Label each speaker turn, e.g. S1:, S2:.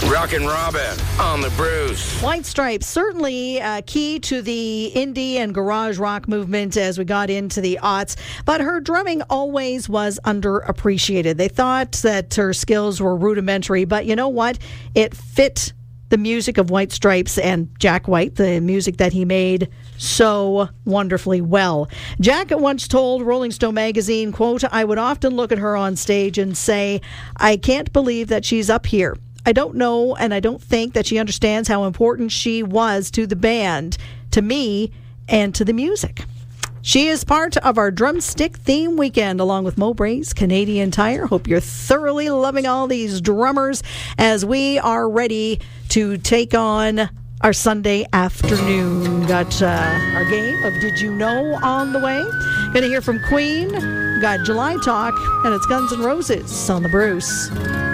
S1: Rockin' Robin on the Bruce.
S2: White Stripes, certainly key to the indie and garage rock movement as we got into the aughts, but her drumming always was underappreciated. They thought that her skills were rudimentary, but you know what? It fit the music of White Stripes and Jack White, the music that he made so wonderfully well. Jack once told Rolling Stone magazine, quote, "I would often look at her on stage and say, I can't believe that she's up here. I don't know, and I don't think that she understands how important she was to the band, to me, and to the music." She is part of our Drumstick Theme Weekend, along with Mowbray's Canadian Tire. Hope you're thoroughly loving all these drummers as we are ready to take on our Sunday afternoon. Got our game of Did You Know on the way. Going to hear from Queen. Got July Talk, and it's Guns N' Roses on the Bruce.